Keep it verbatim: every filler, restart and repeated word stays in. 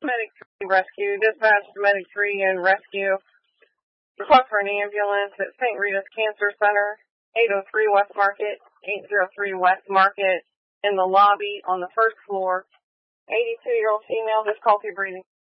Medic three Rescue, dispatch to Medic three and Rescue. Request for an ambulance at Saint Rita's Cancer Center, eight oh three West Market, eight oh three West Market, in the lobby on the first floor. eighty-two-year-old female, difficulty breathing.